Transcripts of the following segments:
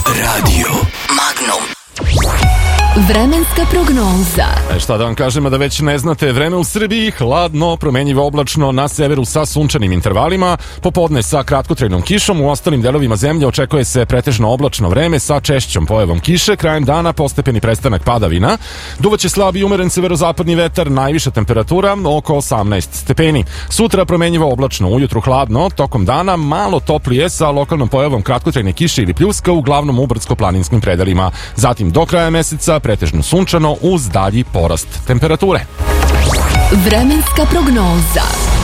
Radio Magnum. Vremenska prognoza. Šta da vam kažemo da već ne znate, vreme u Srbiji hladno, promenjivo oblačno, na severu sa sunčanim intervalima, popodne sa kratkotrajnom kišom, u ostalim delovima zemlje očekuje se pretežno oblačno vreme sa češćom pojavom kiše, krajem dana postepeni prestanak padavina, duvaće slab i umeren severozapadni vetar, najviša temperatura oko 18 stepeni. Sutra promenjivo oblačno, ujutru hladno, tokom dana malo toplije sa lokalnom pojavom kratkotrajne kiše ili pljuska, uglavnom u brdsko-planinskim predelima. Zatim do kraja meseca pretežno sunčano uz dalji porast temperature. Vremenska prognoza.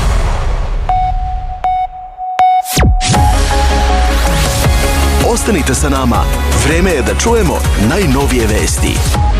Ostanite sa nama. Vreme je da čujemo najnovije vesti.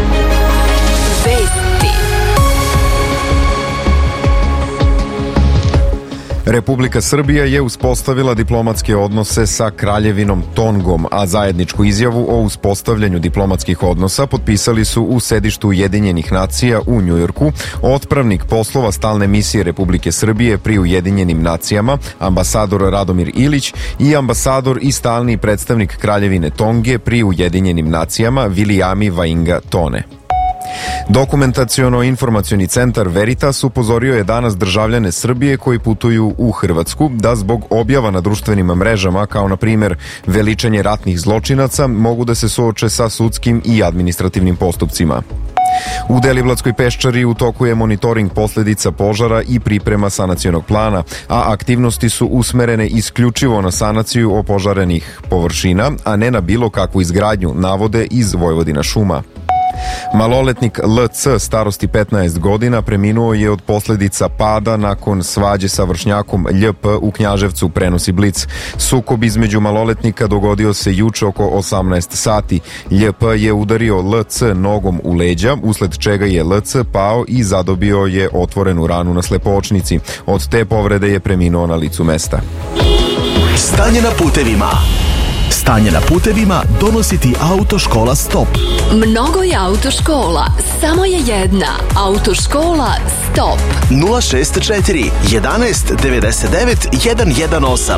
Republika Srbija je uspostavila diplomatske odnose sa Kraljevinom Tongom, a zajedničku izjavu o uspostavljanju diplomatskih odnosa potpisali su u sedištu Ujedinjenih nacija u Njujorku otpravnik poslova stalne misije Republike Srbije pri Ujedinjenim nacijama, ambasador Radomir Ilić i ambasador i stalni predstavnik Kraljevine Tonge pri Ujedinjenim nacijama Vilijami Vainga Tone. Dokumentaciono-informacioni centar Veritas upozorio je danas državljane Srbije koji putuju u Hrvatsku da zbog objava na društvenim mrežama, kao na primjer veličanje ratnih zločinaca, mogu da se suoče sa sudskim i administrativnim postupcima. U Deliblatskoj peščari u toku je monitoring posledica požara i priprema sanacionog plana, a aktivnosti su usmerene isključivo na sanaciju opožarenih površina, a ne na bilo kakvu izgradnju, navode iz Vojvodina šuma. Maloletnik LC starosti 15 godina preminuo je od posledica pada nakon svađe sa vršnjakom LP u Knjaževcu, prenosi Blic. Sukob između maloletnika dogodio se juče oko 18 sati. LP je udario LC nogom u leđa, usled čega je LC pao i zadobio je otvorenu ranu na slepočnici. Od te povrede je preminuo na licu mesta. Stanje na putevima. Stanje na putevima donosi ti Autoškola Stop. Mnogo je autoškola, samo je jedna. Autoškola Stop. 064 11 99 118.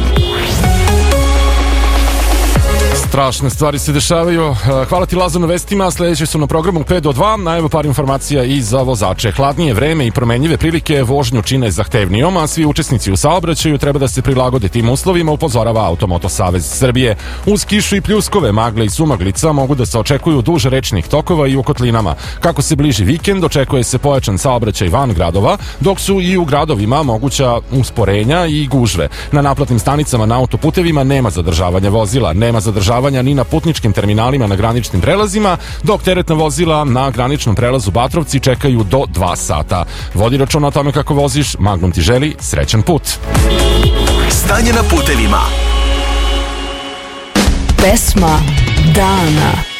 Strašne stvari se dešavaju. Hvala ti, Lazo, na vestima. Sljedeće su na programu 5 do 2. Evo par informacija i za vozače. Hladnije vreme i promenjive prilike vožnju čine zahtevnijom, a svi učesnici u saobraćaju treba da se prilagode tim uslovima, upozorava Automoto Savez Srbije. Uz kišu i pljuskove, magle i sumaglica mogu da se očekuju duž rečnih tokova i u kotlinama. Kako se bliži vikend, očekuje se pojačan saobraćaj van gradova, dok su i u gradovima moguća usporenja i gužve. Na naplatnim stanicama na autoputevima nema zadržavanja vozila, nema zadržavanja ni na putničkim terminalima na graničnim prelazima, dok teretna vozila na graničnom prelazu Batrovci čekaju do 2 sata. Vodi računa o tome kako voziš, Magnum ti želi srećan put. Stanje na putevima. Pesma dana.